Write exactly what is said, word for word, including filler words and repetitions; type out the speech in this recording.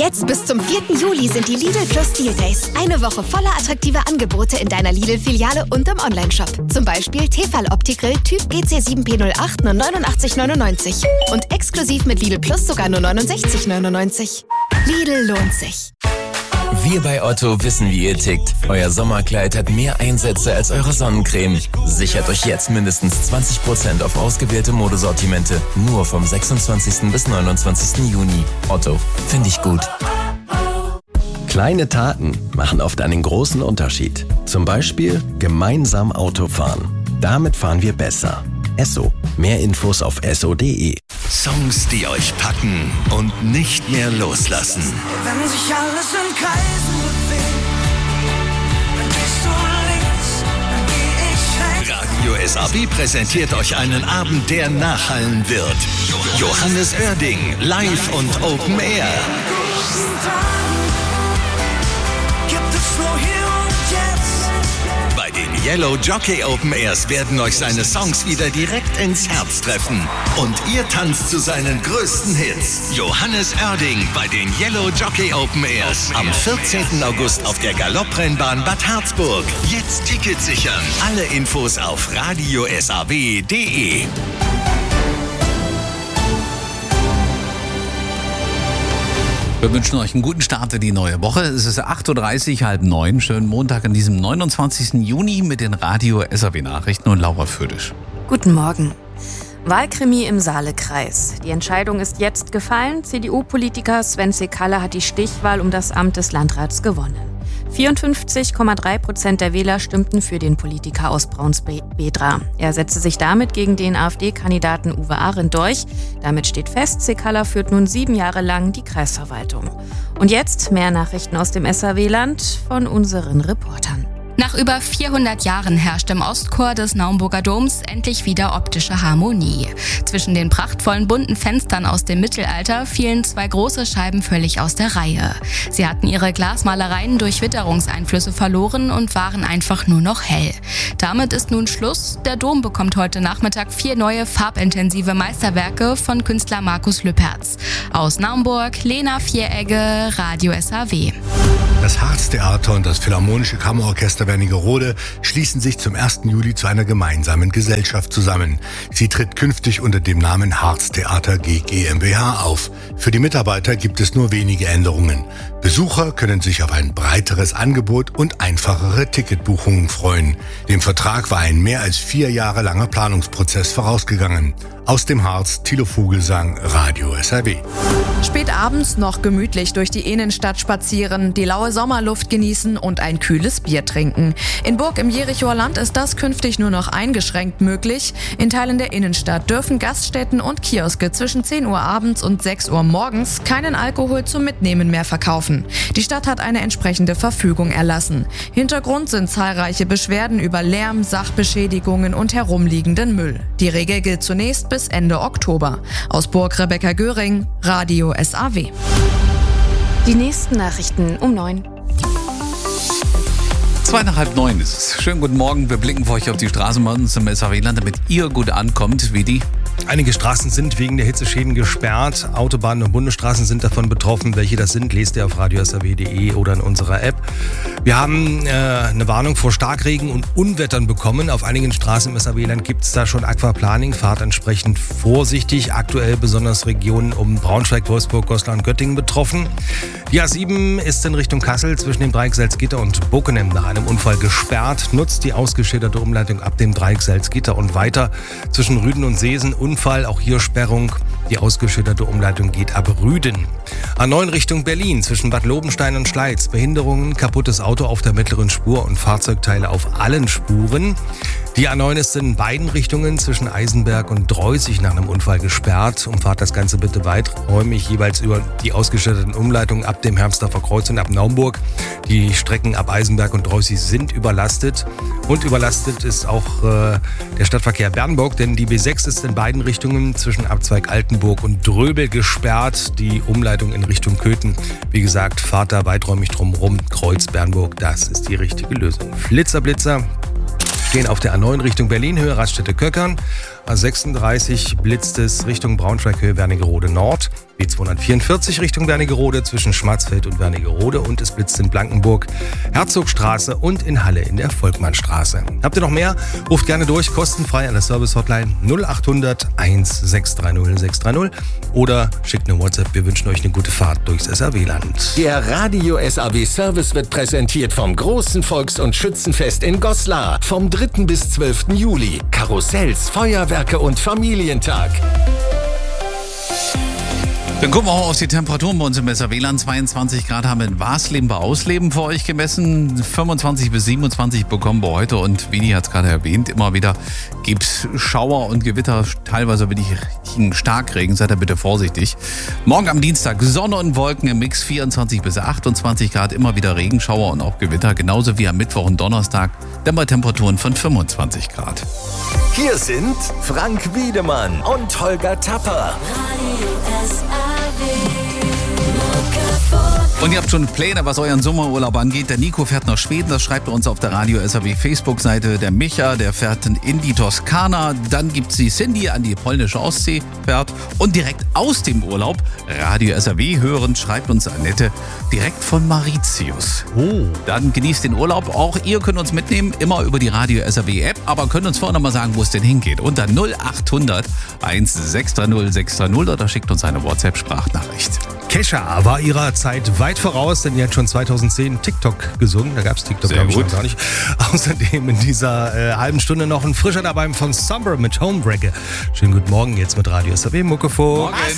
Jetzt bis zum vierten Juli sind die Lidl Plus Deal Days. Eine Woche voller attraktiver Angebote in deiner Lidl-Filiale und im Onlineshop. Zum Beispiel Tefal Opti-Grill Typ G C sieben P null acht nur neunundachtzig neunundneunzig. Und exklusiv mit Lidl Plus sogar nur neunundsechzig neunundneunzig. Lidl lohnt sich. Wir bei Otto wissen, wie ihr tickt. Euer Sommerkleid hat mehr Einsätze als eure Sonnencreme. Sichert euch jetzt mindestens zwanzig Prozent auf ausgewählte Modesortimente. Nur vom sechsundzwanzigsten bis neunundzwanzigsten Juni. Otto, finde ich gut. Kleine Taten machen oft einen großen Unterschied. Zum Beispiel gemeinsam Auto fahren. Damit fahren wir besser. Esso. Mehr Infos auf esso punkt de. Songs, die euch packen und nicht mehr loslassen. Wenn sich alles in Kreisen bewegt, dann gehst du links, dann geh ich rechts. Radio S A W präsentiert euch einen Abend, der nachhallen wird. Johannes Oerding, live und Open Air. Gibt es nur hier und jetzt. Bei den Yellow Jockey Open Airs werden euch seine Songs wieder direkt ins Herz treffen. Und ihr tanzt zu seinen größten Hits. Johannes Oerding bei den Yellow Jockey Open Airs. Am vierzehnten August auf der Galopprennbahn Bad Harzburg. Jetzt Ticket sichern. Alle Infos auf radio s a w punkt de. Wir wünschen euch einen guten Start in die neue Woche. Es ist acht Uhr dreißig, halb neun. Schönen Montag an diesem neunundzwanzigsten Juni mit den Radio S A W Nachrichten und Laura Fürdisch. Guten Morgen. Wahlkrimi im Saalekreis. Die Entscheidung ist jetzt gefallen. C D U-Politiker Sven Cekalle hat die Stichwahl um das Amt des Landrats gewonnen. vierundfünfzig Komma drei Prozent der Wähler stimmten für den Politiker aus Braunsbedra. Er setzte sich damit gegen den AfD-Kandidaten Uwe Arendt durch. Damit steht fest, Cekalle führt nun sieben Jahre lang die Kreisverwaltung. Und jetzt mehr Nachrichten aus dem S A W-Land von unseren Reportern. Nach über vierhundert Jahren herrscht im Ostchor des Naumburger Doms endlich wieder optische Harmonie. Zwischen den prachtvollen bunten Fenstern aus dem Mittelalter fielen zwei große Scheiben völlig aus der Reihe. Sie hatten ihre Glasmalereien durch Witterungseinflüsse verloren und waren einfach nur noch hell. Damit ist nun Schluss. Der Dom bekommt heute Nachmittag vier neue farbintensive Meisterwerke von Künstler Markus Lüpertz. Aus Naumburg, Lena Vieregge, Radio S A W. Das Harztheater und das Philharmonische Kammerorchester Wernigerode schließen sich zum ersten Juli zu einer gemeinsamen Gesellschaft zusammen. Sie tritt künftig unter dem Namen Harztheater G GmbH auf. Für die Mitarbeiter gibt es nur wenige Änderungen. Besucher können sich auf ein breiteres Angebot und einfachere Ticketbuchungen freuen. Dem Vertrag war ein mehr als vier Jahre langer Planungsprozess vorausgegangen. Aus dem Harz, Thilo Vogelsang, Radio S A W. Spät abends noch gemütlich durch die Innenstadt spazieren, die laue Sommerluft genießen und ein kühles Bier trinken. In Burg im Jerichoer Land ist das künftig nur noch eingeschränkt möglich. In Teilen der Innenstadt dürfen Gaststätten und Kioske zwischen zehn Uhr abends und sechs Uhr morgens keinen Alkohol zum Mitnehmen mehr verkaufen. Die Stadt hat eine entsprechende Verfügung erlassen. Hintergrund sind zahlreiche Beschwerden über Lärm, Sachbeschädigungen und herumliegenden Müll. Die Regel gilt zunächst bis Ende Oktober. Aus Burg Rebecca Göring, Radio S A W. Die nächsten Nachrichten um neun. Zwei nach halb neun ist es. Schönen guten Morgen. Wir blicken für euch auf die Straßen bei uns im S A W-Land, damit ihr gut ankommt, wie die. Einige Straßen sind wegen der Hitzeschäden gesperrt. Autobahnen und Bundesstraßen sind davon betroffen. Welche das sind, lest ihr auf radio s a w punkt de oder in unserer App. Wir haben äh, eine Warnung vor Starkregen und Unwettern bekommen. Auf einigen Straßen im S A W-Land gibt es da schon Aquaplaning. Fahrt entsprechend vorsichtig. Aktuell besonders Regionen um Braunschweig, Wolfsburg, Goslar und Göttingen betroffen. Die A sieben ist in Richtung Kassel zwischen dem Dreieck Salzgitter und Bockenem nach einem Unfall gesperrt. Nutzt die ausgeschilderte Umleitung ab dem Dreieck Salzgitter und weiter zwischen Rüden und Seesen. Unfall, auch hier Sperrung. Die ausgeschilderte Umleitung geht ab Rüden. A neun Richtung Berlin zwischen Bad Lobenstein und Schleiz. Behinderungen, kaputtes Auto auf der mittleren Spur und Fahrzeugteile auf allen Spuren. Die A neun ist in beiden Richtungen zwischen Eisenberg und Dreußig nach einem Unfall gesperrt. Umfahrt das Ganze bitte weiträumig jeweils über die ausgeschilderten Umleitungen ab dem Hermsdorfer Kreuz und ab Naumburg. Die Strecken ab Eisenberg und Dreußig sind überlastet. Und überlastet ist auch äh, der Stadtverkehr Bernburg, denn die B sechs ist in beiden Richtungen zwischen Abzweig Altenburg und Dröbel gesperrt. Die Umleitung in Richtung Köthen, wie gesagt, fahrt da weiträumig drum rum. Kreuz Bernburg, das ist die richtige Lösung. Flitzer, Blitzer stehen auf der A neun Richtung Berlin, Höhe Raststätte Köckern. A sechsunddreißig blitzt es Richtung Braunschweig-Höhe Wernigerode Nord. B zweihundertvierundvierzig Richtung Wernigerode zwischen Schwarzfeld und Wernigerode. Und es blitzt in Blankenburg, Herzogstraße und in Halle in der Volkmannstraße. Habt ihr noch mehr? Ruft gerne durch, kostenfrei an der Service-Hotline null acht hundert eintausendsechshundertdreißig sechshundertdreißig oder schickt eine WhatsApp. Wir wünschen euch eine gute Fahrt durchs S R W-Land. Der Radio S A W-Service wird präsentiert vom großen Volks- und Schützenfest in Goslar. Vom dritten bis zwölften Juli. Karussells, Feuerwerke und Familientag. Dann gucken wir auch auf die Temperaturen bei uns im S R W-Land. zweiundzwanzig Grad haben wir in Wasleben bei Ausleben für euch gemessen. fünfundzwanzig bis siebenundzwanzig bekommen wir heute. Und Vini hat es gerade erwähnt, immer wieder gibt es Schauer und Gewitter, teilweise wirklich richtigen Starkregen. Seid da bitte vorsichtig. Morgen am Dienstag Sonne und Wolken im Mix, vierundzwanzig bis achtundzwanzig Grad. Immer wieder Regenschauer und auch Gewitter. Genauso wie am Mittwoch und Donnerstag. Dann bei Temperaturen von fünfundzwanzig Grad. Hier sind Frank Wiedemann und Holger Tapper. Und ihr habt schon Pläne, was euren Sommerurlaub angeht. Der Nico fährt nach Schweden, das schreibt er uns auf der Radio S R W Facebook-Seite. Der Micha, der fährt in die Toskana. Dann gibt's die Cindy, an die polnische Ostsee fährt. Und direkt aus dem Urlaub, Radio S R W hören, schreibt uns Annette, direkt von Mauritius. Oh. Dann genießt den Urlaub. Auch ihr könnt uns mitnehmen, immer über die Radio S R W-App. Aber könnt uns vorher noch mal sagen, wo es denn hingeht. Unter null acht hundert eintausendsechshundertdreißig sechshundertdreißig oder schickt uns eine WhatsApp-Sprachnachricht. Kesha war ihrer Zeit weit voraus, denn die hat schon zweitausendzehn TikTok gesungen. Da gab es TikTok, glaube ich, noch gar nicht. Außerdem in dieser äh, halben Stunde noch ein frischer dabei von Summer mit Homebreaker. Schönen guten Morgen jetzt mit Radio S R W Muckefuck. Morgen.